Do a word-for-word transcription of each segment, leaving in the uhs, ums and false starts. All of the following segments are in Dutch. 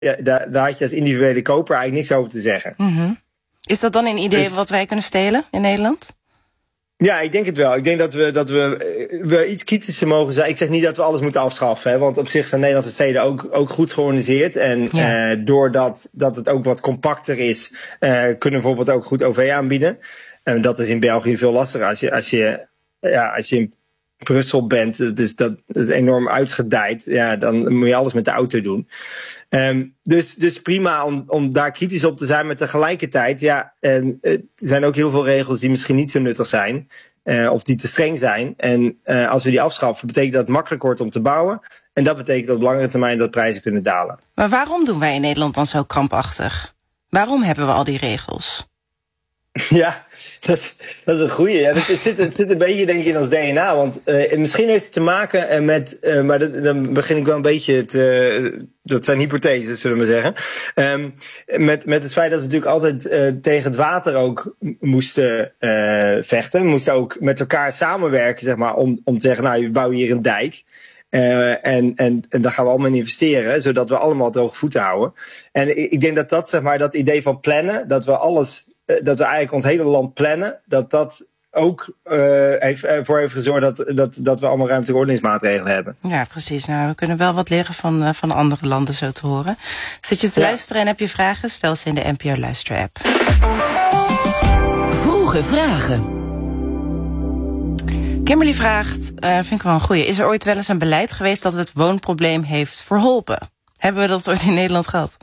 ja, daar, daar had je als individuele koper eigenlijk niks over te zeggen. Mm-hmm. Is dat dan een idee dus, wat wij kunnen stelen in Nederland? Ja, ik denk het wel. Ik denk dat we, dat we, we iets kritischer mogen zijn. Ik zeg niet dat we alles moeten afschaffen, hè, want op zich zijn Nederlandse steden ook, ook goed georganiseerd. En ja. uh, doordat dat het ook wat compacter is, uh, kunnen we bijvoorbeeld ook goed O V aanbieden. En dat is in België veel lastiger. Als je, als je, ja, als je in Brussel bent, dat is, dat, dat is enorm uitgedijd. Ja, dan moet je alles met de auto doen. Um, dus, dus prima om, om daar kritisch op te zijn. Maar tegelijkertijd, ja, um, er zijn ook heel veel regels die misschien niet zo nuttig zijn. Uh, of die te streng zijn. En uh, als we die afschaffen, betekent dat het makkelijker wordt om te bouwen. En dat betekent op langere termijn dat prijzen kunnen dalen. Maar waarom doen wij in Nederland dan zo krampachtig? Waarom hebben we al die regels? Ja, dat, dat is een goeie. Ja, het, het, zit, het zit een beetje, denk ik, in ons D N A. Want uh, misschien heeft het te maken met, uh, maar dat, dan begin ik wel een beetje te, uh, dat zijn hypotheses, zullen we maar zeggen. Um, met, met het feit dat we natuurlijk altijd uh, tegen het water ook moesten uh, vechten. We moesten ook met elkaar samenwerken, zeg maar, om, om te zeggen, nou, we bouwen hier een dijk. Uh, en, en, en daar gaan we allemaal in investeren, zodat we allemaal droge voeten houden. En ik, ik denk dat dat, zeg maar, dat idee van plannen, dat we alles, dat we eigenlijk ons hele land plannen, dat dat ook uh, heeft, ervoor heeft gezorgd dat, dat, dat we allemaal ruimtelijke ordeningsmaatregelen hebben. Ja, precies. Nou, we kunnen wel wat leren van, uh, van andere landen, zo te horen. Zit je te ja. luisteren en heb je vragen? Stel ze in de N P O Luister-app. Vroege vragen. Kimberly vraagt, uh, vind ik wel een goeie. Is er ooit wel eens een beleid geweest dat het woonprobleem heeft verholpen? Hebben we dat ooit in Nederland gehad?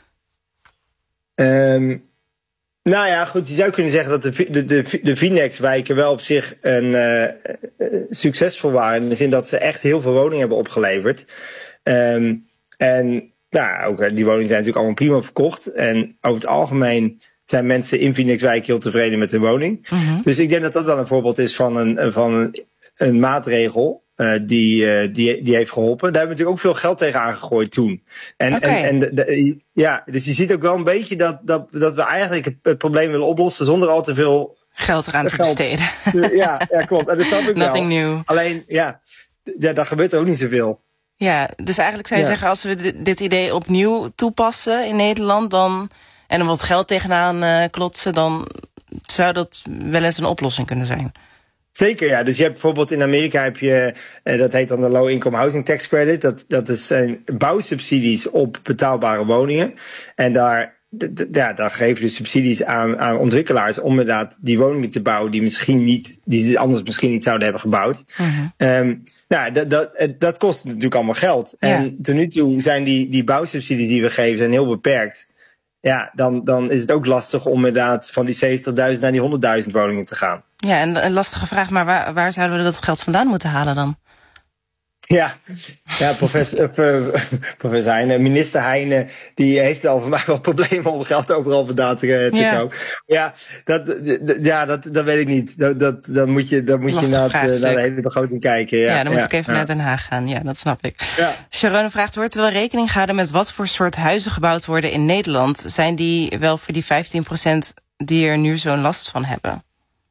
Um, nou ja, goed. Je zou kunnen zeggen dat de, de, de, de Vinex-wijken wel op zich een, uh, uh, succesvol waren. In de zin dat ze echt heel veel woningen hebben opgeleverd. Um, en nou, ook die woningen zijn natuurlijk allemaal prima verkocht. En over het algemeen zijn mensen in Vinex-wijk heel tevreden met hun woning. Mm-hmm. Dus ik denk dat dat wel een voorbeeld is van een, van een, een maatregel uh, die, uh, die, die heeft geholpen. Daar hebben we natuurlijk ook veel geld tegen aangegooid toen. En, okay. en, en de, de, ja, dus je ziet ook wel een beetje dat, dat, dat we eigenlijk het, het probleem willen oplossen zonder al te veel geld eraan te besteden. Ja, ja, klopt. En dat snap ik Nothing wel. new. Alleen, ja, ja, daar gebeurt er ook niet zoveel. Ja, dus eigenlijk zou je ja. zeggen, als we dit, dit idee opnieuw toepassen in Nederland, dan en er wat geld tegenaan uh, klotsen, dan zou dat wel eens een oplossing kunnen zijn. Zeker, ja. Dus je hebt bijvoorbeeld in Amerika heb je, uh, dat heet dan de Low Income Housing Tax Credit. Dat, dat is zijn bouwsubsidies op betaalbare woningen. En daar, d- d- ja, daar geven je subsidies aan, aan ontwikkelaars om inderdaad die woningen te bouwen die misschien niet, die ze anders misschien niet zouden hebben gebouwd. Mm-hmm. Um, nou, dat, dat, dat kost natuurlijk allemaal geld. Ja. En tot nu toe zijn die, die bouwsubsidies die we geven zijn heel beperkt. Ja, dan, dan is het ook lastig om inderdaad van die zeventigduizend naar die honderdduizend woningen te gaan. Ja, en een lastige vraag, maar waar, waar zouden we dat geld vandaan moeten halen dan? Ja, ja professor, uh, professor Heijnen, minister Heijnen, die heeft al voor mij wel problemen om geld overal vandaan te, te ja. komen. Ja, dat, d- ja dat, dat weet ik niet. Dat, dat, dan moet je, dan moet je naar, het, naar de hele begroting kijken. Ja, ja dan moet ja, ik even ja. naar Den Haag gaan. Ja, dat snap ik. Ja. Sharon vraagt, wordt er wel rekening gehouden met wat voor soort huizen gebouwd worden in Nederland? Zijn die wel voor die vijftien procent die er nu zo'n last van hebben?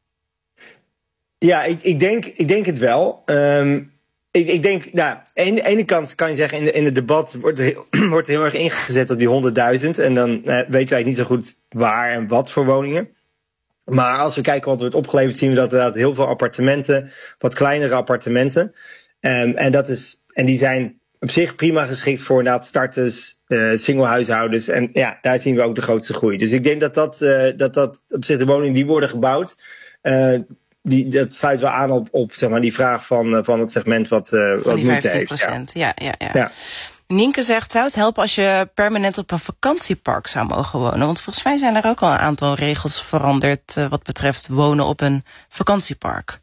Ja, ik, ik, denk, ik denk het wel. Um, Ik, ik denk, nou, aan de ene kant kan je zeggen, in, de, in het debat wordt er, heel, wordt er heel erg ingezet op die honderdduizend. En dan eh, weten wij eigenlijk niet zo goed waar en wat voor woningen. Maar als we kijken wat er wordt opgeleverd, zien we dat er heel veel appartementen, wat kleinere appartementen. Um, en, dat is, en die zijn op zich prima geschikt voor inderdaad starters, uh, singlehuishoudens. En ja, daar zien we ook de grootste groei. Dus ik denk dat dat, uh, dat, dat op zich de woningen die worden gebouwd, uh, Die, dat sluit wel aan op, op zeg maar, die vraag van, van het segment wat, uh, wat die moeite vijftien procent. heeft. Ja. Ja, ja, ja. ja. Nienke zegt, zou het helpen als je permanent op een vakantiepark zou mogen wonen? Want volgens mij zijn er ook al een aantal regels veranderd uh, wat betreft wonen op een vakantiepark.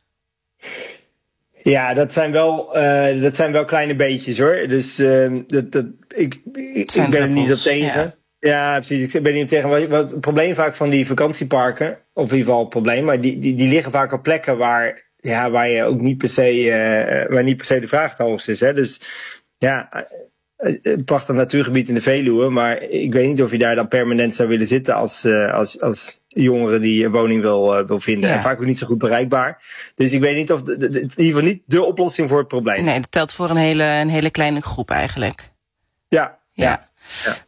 Ja, dat zijn wel, uh, dat zijn wel kleine beetjes hoor. Dus uh, dat, dat, ik, ik, ik ben er niet op tegen. Ja. Ja, precies. Ik ben niet tegen. Wat het probleem vaak van die vakantieparken, of in ieder geval het probleem, maar die, die, die liggen vaak op plekken waar, ja, waar je ook niet per se, uh, waar niet per se de vraag het hoogst is. Hè. Dus ja, een prachtig natuurgebied in de Veluwe, maar ik weet niet of je daar dan permanent zou willen zitten als, uh, als, als jongere die een woning wil, uh, wil vinden. Ja. En vaak ook niet zo goed bereikbaar. Dus ik weet niet of, de, de, in ieder geval niet de oplossing voor het probleem. Nee, dat telt voor een hele, een hele kleine groep eigenlijk. Ja, ja. ja. Ja.